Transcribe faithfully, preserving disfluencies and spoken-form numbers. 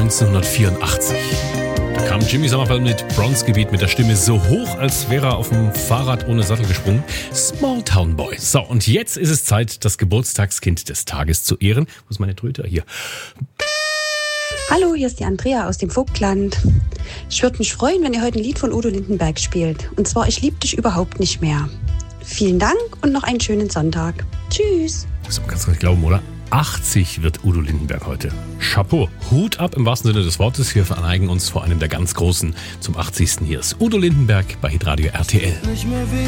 neunzehnhundertvierundachtzig. Da kam Jimmy Sommerfeld mit Bronzegebiet mit der Stimme so hoch, als wäre er auf dem Fahrrad ohne Sattel gesprungen. Small Town Boy. So, und jetzt ist es Zeit, das Geburtstagskind des Tages zu ehren. Wo ist meine Tröte? Hier. Hallo, hier ist die Andrea aus dem Vogtland. Ich würde mich freuen, wenn ihr heute ein Lied von Udo Lindenberg spielt. Und zwar Ich lieb dich überhaupt nicht mehr. Vielen Dank und noch einen schönen Sonntag. Tschüss. Das kannst du nicht glauben, oder? achtzig wird Udo Lindenberg heute. Chapeau, Hut ab im wahrsten Sinne des Wortes. Wir verneigen uns vor einem der ganz Großen zum achtzigsten Hier ist Udo Lindenberg bei Hitradio R T L.